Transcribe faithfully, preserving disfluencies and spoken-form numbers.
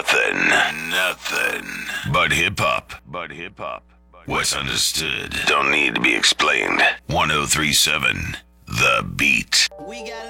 Nothing, nothing but hip hop. But hip hop. What's understood don't need to be explained. one oh three point seven The Beat. We got